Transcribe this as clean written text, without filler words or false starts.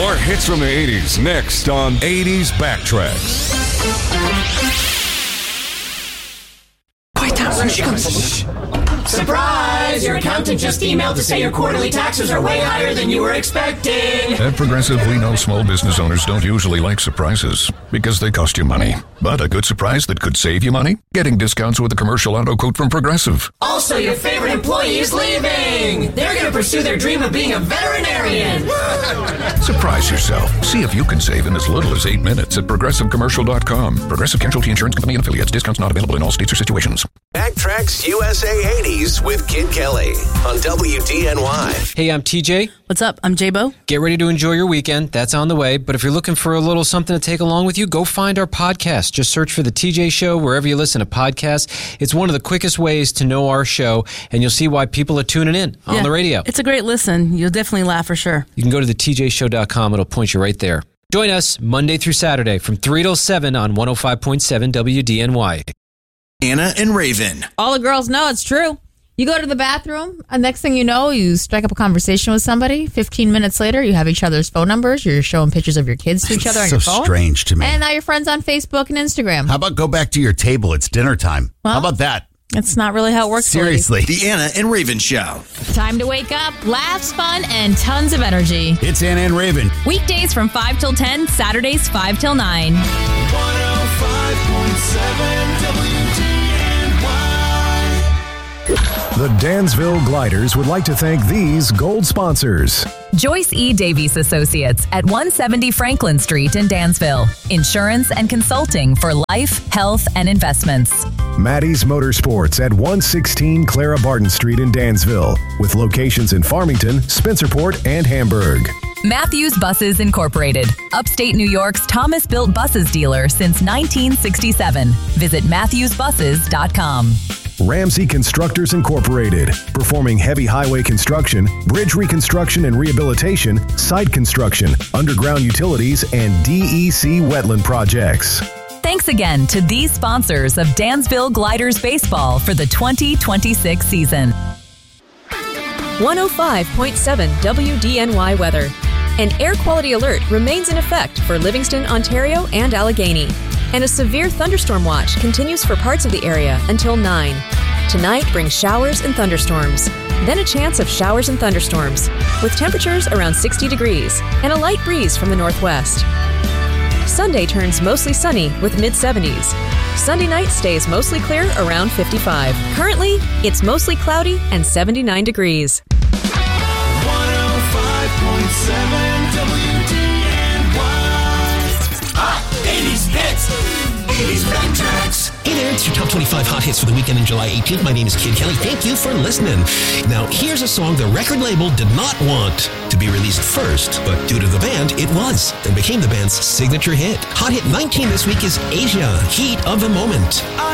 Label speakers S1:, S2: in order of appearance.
S1: More hits from the 80s next on 80s Backtracks.
S2: Quiet down, here she comes. Surprise! Your accountant just emailed to say your quarterly taxes are way higher than you were expecting.
S3: At Progressive, we know small business owners don't usually like surprises because they cost you money. But a good surprise that could save you money? Getting discounts with a commercial auto quote from Progressive.
S2: Also, your favorite employee is leaving. They're going to pursue their dream of being a veterinarian.
S3: Surprise yourself. See if you can save in as little as 8 minutes at ProgressiveCommercial.com. Progressive Casualty Insurance Company and Affiliates. Discounts not available in all states or situations.
S4: Backtracks USA 80s with Kid Kelly on WDNY.
S5: Hey, I'm TJ.
S6: What's up? I'm J-Bo.
S5: Get ready to enjoy your weekend. That's on the way. But if you're looking for a little something to take along with you, go find our podcast. Just search for The TJ Show wherever you listen to podcasts. It's one of the quickest ways to know our show, and you'll see why people are tuning in on the radio.
S6: It's a great listen. You'll definitely laugh for sure.
S5: You can go to thetjshow.com. It'll point you right there. Join us Monday through Saturday from 3 till 7 on 105.7 WDNY.
S7: Anna and Raven.
S8: All the girls know it's true. You go to the bathroom, and next thing you know, you strike up a conversation with somebody. 15 minutes later, you have each other's phone numbers. You're showing pictures of your kids to each other on your phone.
S7: So strange to me.
S8: And now you're friends on Facebook and Instagram.
S7: How about go back to your table? It's dinner time.
S8: Well,
S7: how about that?
S8: It's not really how it works.
S7: Seriously. The Anna and Raven Show.
S9: Time to wake up, laughs, fun, and tons of energy.
S7: It's Anna and Raven.
S9: Weekdays from 5 till 10, Saturdays 5 till 9.
S10: 105.7 WDNY.
S11: The Dansville Gliders would like to thank these gold sponsors.
S12: Joyce E. Davies Associates at 170 Franklin Street in Dansville. Insurance and consulting for life, health, and investments.
S11: Maddie's Motorsports at 116 Clara Barton Street in Dansville, with locations in Farmington, Spencerport, and Hamburg.
S12: Matthews Buses Incorporated, upstate New York's Thomas Built Buses dealer since 1967. Visit MatthewsBuses.com.
S11: Ramsey Constructors Incorporated, performing heavy highway construction, bridge reconstruction and rehabilitation, site construction, underground utilities, and DEC wetland projects.
S12: Thanks again to these sponsors of Dansville Gliders Baseball for the 2026 season.
S13: 105.7 WDNY weather. An air quality alert remains in effect for Livingston, Ontario, and Allegheny. And a severe thunderstorm watch continues for parts of the area until 9. Tonight brings showers and thunderstorms. Then a chance of showers and thunderstorms, with temperatures around 60 degrees and a light breeze from the northwest. Sunday turns mostly sunny with mid-70s. Sunday night stays mostly clear around 55. Currently, it's mostly cloudy and 79 degrees.
S10: 105.7 WDNY. 80s hits. 80s Backtracks.
S14: Hey there, it's your Top 25 Hot Hits for the weekend in July 18th. My name is Kid Kelly. Thank you for listening. Now, here's a song the record label did not want to be released first, but due to the band, it was, and became the band's signature hit. Hot hit 19 this week is Asia, Heat of the Moment.